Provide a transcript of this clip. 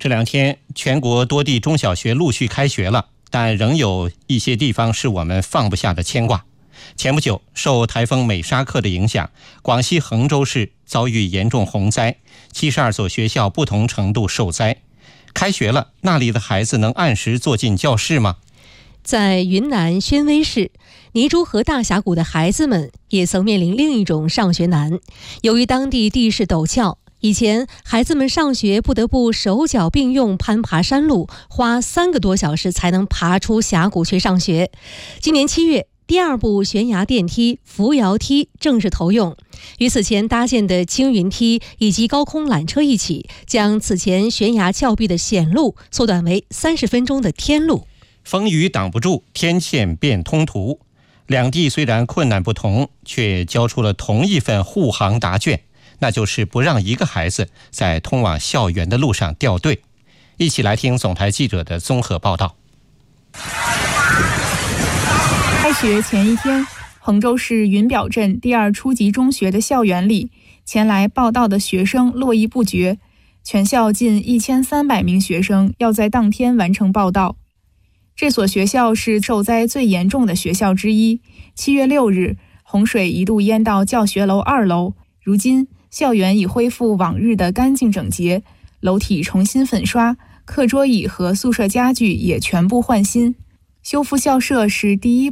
这两天，全国多地中小学陆续开学了，但仍有一些地方是我们放不下的牵挂。前不久，受台风美沙克的影响，广西衡州市遭遇严重洪灾，72所学校不同程度受灾。开学了，那里的孩子能按时坐进教室吗？ 在云南宣威市，泥珠河大峡谷的孩子们也曾面临另一种上学难。由于当地地势陡峭，以前孩子们上学不得不手脚并用攀爬山路，花3个多小时才能爬出峡谷去上学。今年7月，第2部悬崖电梯扶摇梯正式投用，与此前搭建的青云梯以及高空缆车一起，将此前悬崖峭壁的险路缩短为30分钟的天路。 风雨挡不住，天堑变通途。两地虽然困难不同，却交出了同一份护航答卷，那就是不让一个孩子在通往校园的路上掉队。一起来听总台记者的综合报道。 开学前一天，衡州市云表镇第2初级中学的校园里，前来报到的学生络绎不绝，全校近1300名学生要在当天完成报到。这所学校是受灾最严重的学校之一。7月6日，洪水一度淹到教学楼2楼，如今校园已恢复往日的干净整洁，楼体重新粉刷，课桌椅和宿舍家具也全部换新。修复校舍是第一